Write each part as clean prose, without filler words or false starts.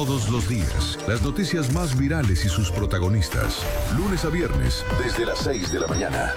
Todos los días, las noticias más virales y sus protagonistas. Lunes a viernes, desde las 6 de la mañana.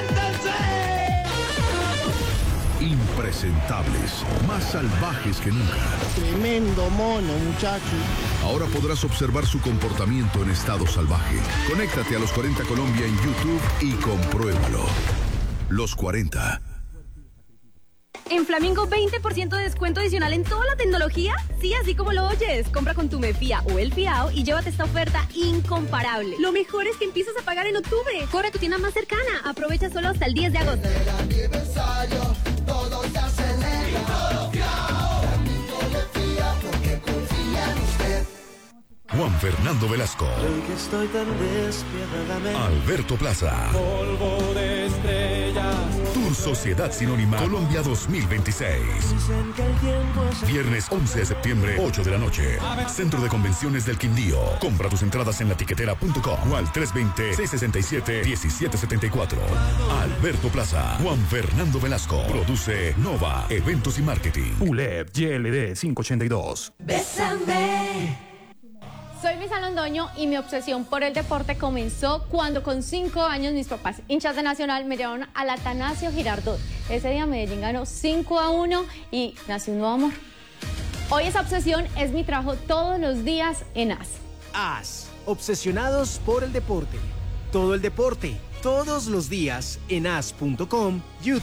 Impresentables, más salvajes que nunca. Tremendo mono, muchacho. Ahora podrás observar su comportamiento en estado salvaje. Conéctate a Los 40 Colombia en YouTube y compruébalo. Los 40. En Flamingo, 20% de descuento adicional en toda la tecnología. Sí, así como lo oyes. Compra con tu MeFía o El Fiao y llévate esta oferta incomparable. Lo mejor es que empiezas a pagar en octubre. Corre a tu tienda más cercana. Aprovecha solo hasta el 10 de agosto. El aniversario, todo se acelera. Flamingo le fía porque confía en usted. Juan Fernando Velasco. Que estoy tan despiadadamente. Alberto Plaza. Polvo de estrellas. Tour Sociedad Sinónima Colombia 2026. Dicen que el tiempo es... Viernes 11 de septiembre, 8 de la noche. Centro de Convenciones del Quindío. Compra tus entradas en latiquetera.com o al 320-667-1774. Alberto Plaza. Juan Fernando Velasco. Produce Nova Eventos y Marketing. ULEP GLD 582. Bésame. Soy Misa Londoño y mi obsesión por el deporte comenzó cuando con 5 años mis papás, hinchas de Nacional, me llevaron al Atanasio Girardot. Ese día Medellín ganó 5-1 y nació un nuevo amor. Hoy esa obsesión es mi trabajo todos los días en AS. AS, obsesionados por el deporte. Todo el deporte, todos los días en as.com, YouTube.